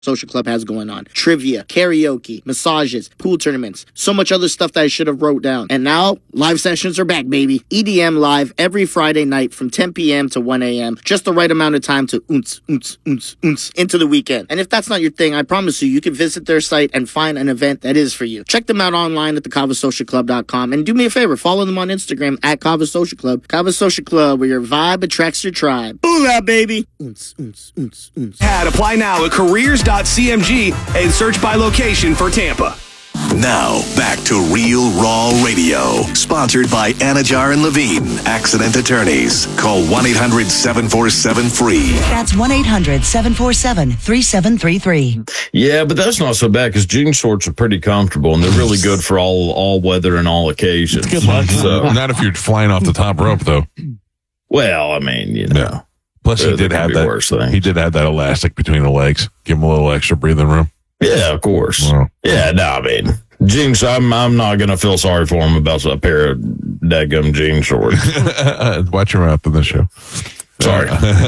Social Club has going on. Trivia, karaoke, massages, pool tournaments, so much other stuff that I should have wrote down. And now, live sessions are back, baby. EDM live every Friday night from 10 p.m. to 1 a.m. Just the right amount of time to into the weekend. And if that's not your thing, I promise you can visit their site and find an event that is for you. Check them out online at thekavasocialclub.com. And do me a favor, follow them on Instagram at Kava Social Club. Kava Social Club, where your vibe attracts your tribe. Booyah, baby! Apply now at careers.cmg and search by location for Tampa. Now, back to Real Raw Radio. Sponsored by Anajar and Levine, Accident Attorneys. Call 1-800-747-FREE. That's 1-800-747-3733. Yeah, but that's not so bad because jean shorts are pretty comfortable and they're really good for all weather and all occasions. Good luck. So. Not if you're flying off the top rope, though. Well, I mean, you know. Yeah. Plus, he did have that. He did have that elastic between the legs. Give him a little extra breathing room. Yeah, of course. Well, yeah, no, I mean, jeans. I'm not gonna feel sorry for him about a pair of daggum jean shorts. Watch your mouth on the show. Sorry.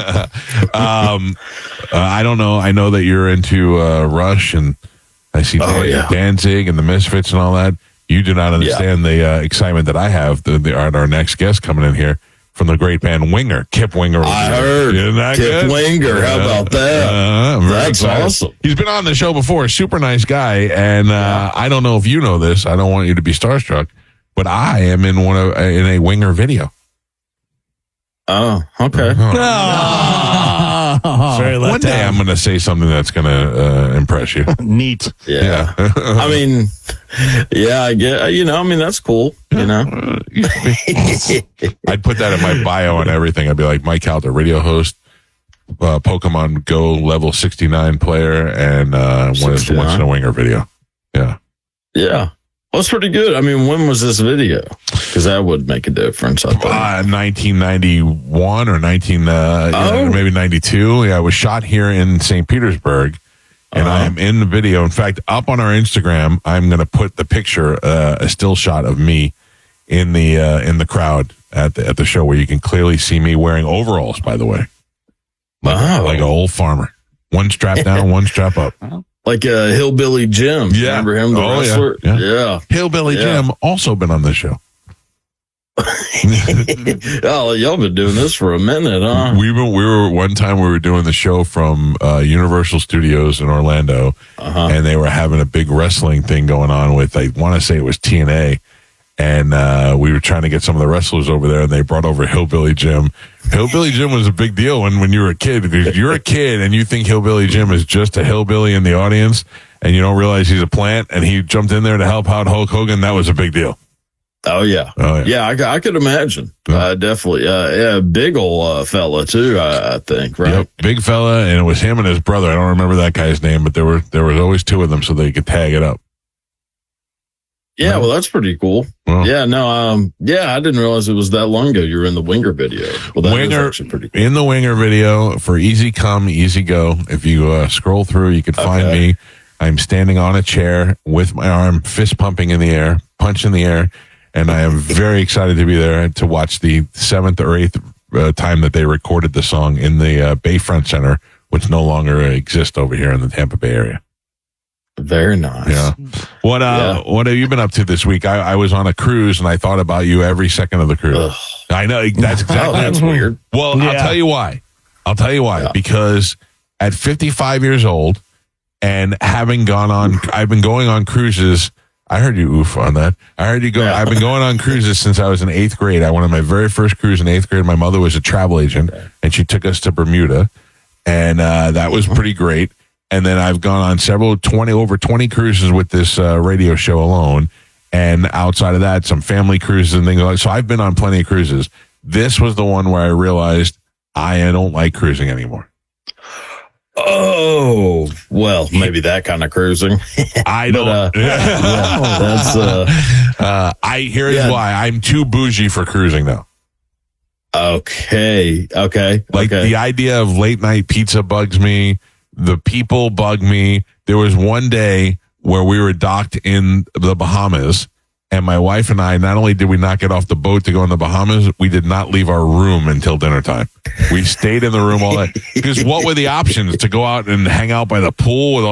I don't know. I know that you're into Rush, and I see Danzig and the Misfits and all that. You do not understand the excitement that I have. Our next guest coming in here. From the great band Winger, Kip Winger. I heard Kip Winger. How about that? That's awesome. He's been on the show before. Super nice guy. And I don't know if you know this. I don't want you to be starstruck, but I am in in a Winger video. Oh, okay. One day I'm going to say something that's going to impress you. Neat. Yeah. I mean, I get, I mean, that's cool, you know. I'd put that in my bio and everything. I'd be like, Mike Halter, radio host, Pokemon Go level 69 player, and once in a Winger video. Yeah. Yeah. Well, it's pretty good. I mean, when was this video? Because that would make a difference, I think. 1991 or maybe 92. Yeah, it was shot here in St. Petersburg, and I am in the video. In fact, up on our Instagram, I'm going to put the picture, a still shot of me in the crowd at the show, where you can clearly see me wearing overalls. By the way, like an old farmer, one strap down, one strap up. Like Hillbilly Jim. Yeah. Remember him, the wrestler? Yeah. Hillbilly Jim also been on this show. Oh, y'all been doing this for a minute, huh? We were doing the show from Universal Studios in Orlando, and they were having a big wrestling thing going on with, I want to say it was TNA, and we were trying to get some of the wrestlers over there, and they brought over Hillbilly Jim. Hillbilly Jim was a big deal when you were a kid. Because you're a kid and you think Hillbilly Jim is just a hillbilly in the audience, and you don't realize he's a plant, and he jumped in there to help out Hulk Hogan. That was a big deal. Oh, yeah. I could imagine. Definitely. Big old fella, too, I think, right? Yep, big fella, and it was him and his brother. I don't remember that guy's name, but there was always two of them so they could tag it up. Yeah, well, that's pretty cool. Well, I didn't realize it was that long ago you were in the Winger video. Well, that is actually pretty cool. In the Winger video for Easy Come, Easy Go. If you scroll through, you can find me. I'm standing on a chair with my arm fist pumping in the air, punch in the air, and I am very excited to be there to watch the 7th or 8th time that they recorded the song in the Bayfront Center, which no longer exists over here in the Tampa Bay area. Very nice. Yeah. What have you been up to this week? I was on a cruise and I thought about you every second of the cruise. Ugh. I know that's exactly. That's weird. Well, I'll tell you why. Yeah. Because at 55 years old and I've been going on cruises. I heard you oof on that. I heard you go. Yeah. I've been going on cruises since I was in 8th grade. I went on my very first cruise in 8th grade. My mother was a travel agent and she took us to Bermuda, and that was pretty great. And then I've gone on over 20 cruises with this radio show alone. And outside of that, some family cruises and things like that. So I've been on plenty of cruises. This was the one where I realized I don't like cruising anymore. Oh, well, maybe that kind of cruising. I don't. Here's why. I'm too bougie for cruising now. Okay. The idea of late night pizza bugs me. The people bug me. There was one day where we were docked in the Bahamas, And my wife and I, not only did we not get off the boat to go in the Bahamas, we did not leave our room until dinner time. We stayed in the room all day. Because what were the options? To go out and hang out by the pool with all